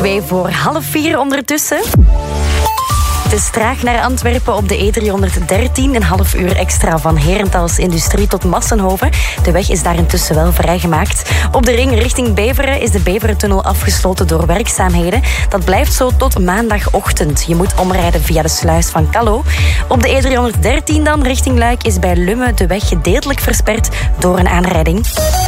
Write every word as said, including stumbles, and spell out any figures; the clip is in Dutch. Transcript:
Twee voor half vier ondertussen. Het is traag naar Antwerpen op de E driehonderddertien. Een half uur extra van Herentals Industrie tot Massenhoven. De weg is daar intussen wel vrijgemaakt. Op de ring richting Beveren is de Beverentunnel afgesloten door werkzaamheden. Dat blijft zo tot maandagochtend. Je moet omrijden via de sluis van Callo. Op de E driehonderddertien dan richting Luik is bij Lummen de weg gedeeltelijk versperd door een aanrijding.